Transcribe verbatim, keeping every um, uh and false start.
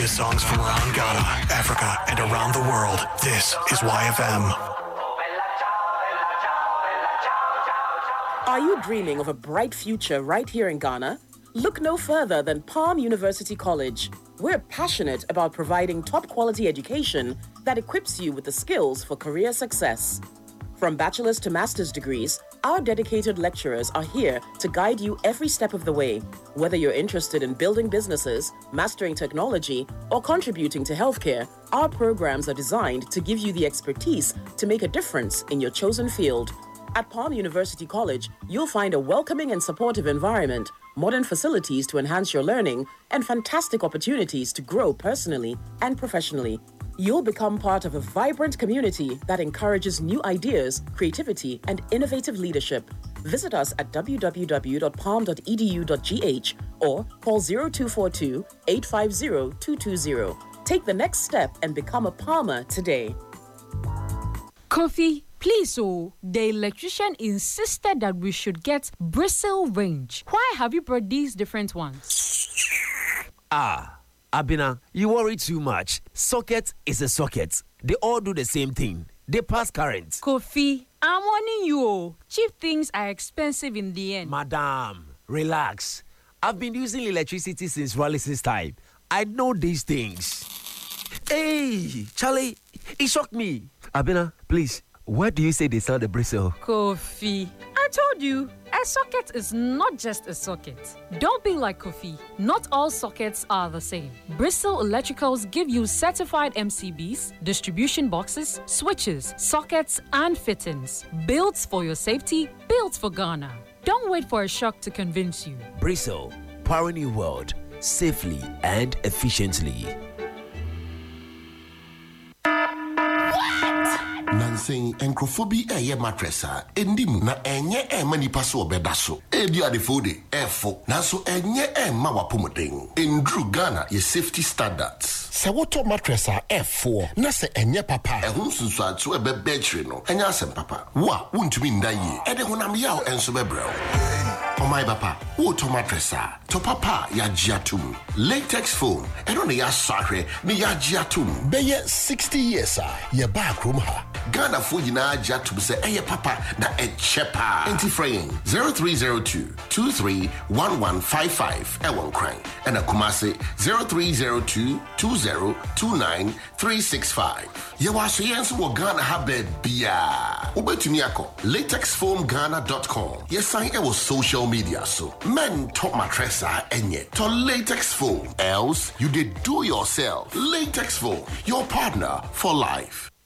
finest songs from around Ghana, Africa, and around the world. This is Y F M. Are you dreaming of a bright future right here in Ghana? Look no further than Palm University College. We're passionate about providing top-quality education that equips you with the skills for career success. From bachelor's to master's degrees, our dedicated lecturers are here to guide you every step of the way. Whether you're interested in building businesses, mastering technology, or contributing to healthcare, our programs are designed to give you the expertise to make a difference in your chosen field. At Palm University College, you'll find a welcoming and supportive environment, modern facilities to enhance your learning, and fantastic opportunities to grow personally and professionally. You'll become part of a vibrant community that encourages new ideas, creativity, and innovative leadership. Visit us at w w w dot palm dot e d u dot g h or call zero two four two, eight five zero, two two zero. Take the next step and become a Palmer today. Kofi, please, oh, the electrician insisted that we should get bristle range. Why have you brought these different ones? Ah. Abina, you worry too much. Socket is a socket. They all do the same thing. They pass current. Kofi, I'm warning you. Cheap things are expensive in the end. Madam, relax. I've been using electricity since Wallace's time. I know these things. Hey, Charlie, it shocked me. Abina, please, where do you say they sell the bristle? Kofi, I told you, a socket is not just a socket. Don't be like Kofi. Not all sockets are the same. Bristol Electricals give you certified M C Bs, distribution boxes, switches, sockets, and fittings. Built for your safety, built for Ghana. Don't wait for a shock to convince you. Bristol, powering your world safely and efficiently. Nansing encrophobi eye matressa endim na enye e manipa so obedaso ebi adefode efo nanso enye e ma wapomoden endru Ghana ye safety standards se woto matressa efo na se enye papa ehun sunsu ato ebe betri no enya asem papa wa wontumi ndaye ede honam yaw enso bebrel oh my papa woto matressa to papa ya giatum latex foam eno ne ya sahwe ne ya giatum beye sixty years a ye back room ha Ghana for yina jatum se eye papa na e chepa anti-fraying zero three zero two, two three one one five five e won crank and a Kumasi zero three zero two, two zero two nine three six five. Ye was yensu wo Ghana habe bia ubetumi akọ latex foam ghana dot com. Ye sign e was social media so men top matressa enye to latex foam else you did do yourself. Latex foam, your partner for life.